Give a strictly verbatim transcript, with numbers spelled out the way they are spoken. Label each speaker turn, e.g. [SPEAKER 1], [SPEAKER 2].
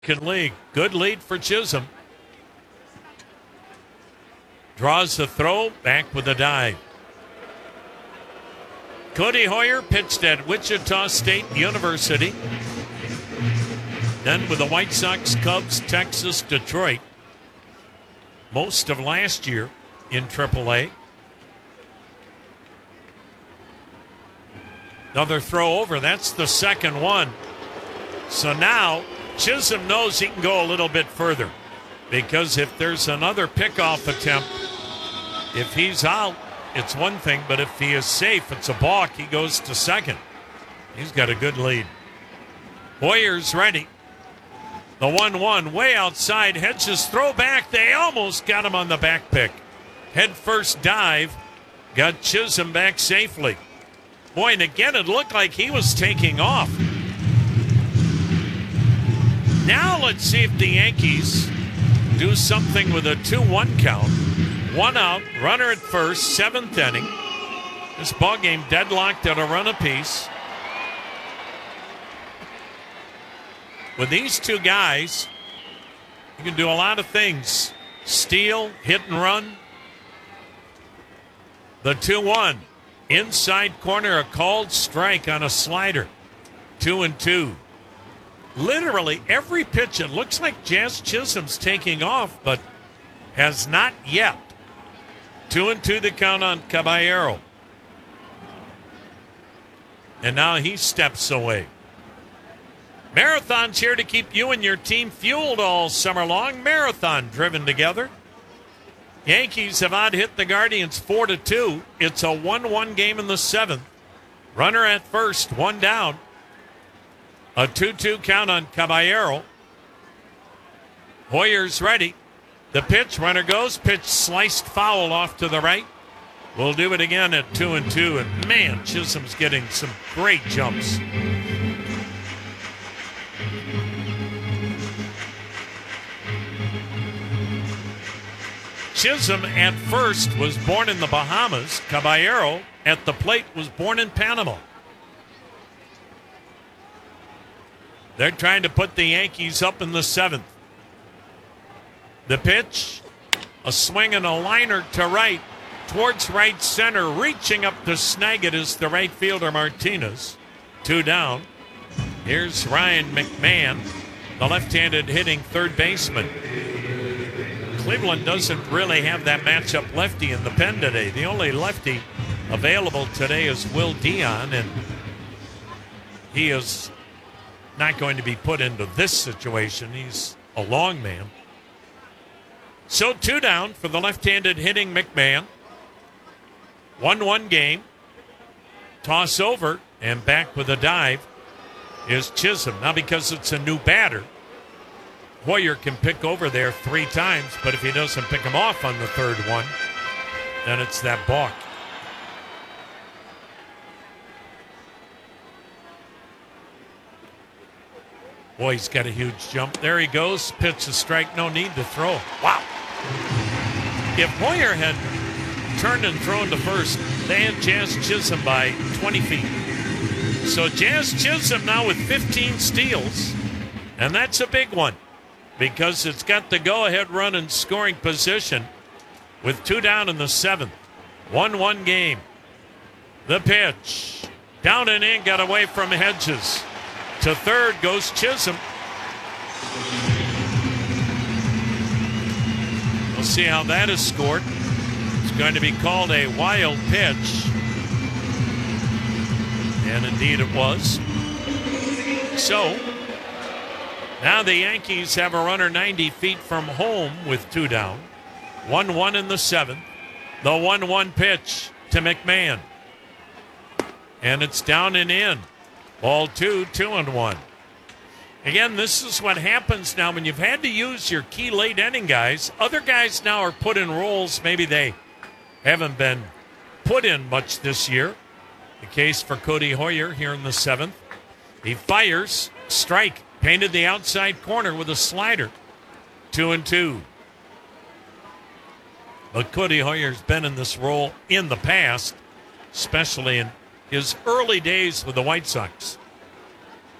[SPEAKER 1] League. Good lead for Chisholm. Draws the throw, back with a dive. Cody Hoyer pitched at Wichita State University. Then with the White Sox, Cubs, Texas, Detroit. Most of last year in triple A. Another throw over. That's the second one. So now Chisholm knows he can go a little bit further, because if there's another pickoff attempt, if he's out, it's one thing, but if he is safe, it's a balk. He goes to second. He's got a good lead. Hoyer's ready. The one one way outside. Hedges throw back. They almost got him on the back pick. Head first dive. Got Chisholm back safely. Boy, and again, it looked like he was taking off. Now let's see if the Yankees do something with a two one count. One out, runner at first, seventh inning. This ballgame deadlocked at a run apiece. With these two guys, you can do a lot of things. Steal, hit and run. The two one. Inside corner, a called strike on a slider. Two and two. Literally every pitch, it looks like Jazz Chisholm's taking off, but has not yet. Two and two the count on Caballero. And now he steps away. Marathon's here to keep you and your team fueled all summer long. Marathon driven together. Yankees have out-hit the Guardians four to two. It's a one one game in the seventh. Runner at first, one down. A two two count on Caballero. Hoyer's ready. The pitch, runner goes, pitch sliced foul off to the right. We'll do it again at two and two. And man, Chisholm's getting some great jumps. Chisholm at first was born in the Bahamas. Caballero at the plate was born in Panama. They're trying to put the Yankees up in the seventh. The pitch, a swing and a liner to right, towards right center, reaching up to snag it is the right fielder Martinez. Two down. Here's Ryan McMahon, the left-handed hitting third baseman. Cleveland doesn't really have that matchup lefty in the pen today. The only lefty available today is Will Dion, and he is not going to be put into this situation. He's a long man. So two down for the left-handed hitting McMahon. one one game. Toss over and back with a dive is Chisholm. Now because it's a new batter, Hoyer can pick over there three times, but if he doesn't pick him off on the third one, then it's that balk. Boy, he's got a huge jump. There he goes. Pitch a strike. No need to throw. Wow. If Hoyer had turned and thrown to first, they had Jazz Chisholm by twenty feet. So Jazz Chisholm now with fifteen steals, and that's a big one, because it's got the go-ahead run in scoring position with two down in the seventh. one one game. The pitch. Down and in, got away from Hedges. To third goes Chisholm. We'll see how that is scored. It's going to be called a wild pitch. And indeed it was. So now the Yankees have a runner ninety feet from home with two down. one one in the seventh. The one one pitch to McMahon. And it's down and in. Ball two, two and one. Again, this is what happens now when you've had to use your key late inning guys. Other guys now are put in roles maybe they haven't been put in much this year. The case for Cody Hoyer here in the seventh. He fires, strike, painted the outside corner with a slider. Two and two. But Cody Hoyer's been in this role in the past, especially in his early days with the White Sox.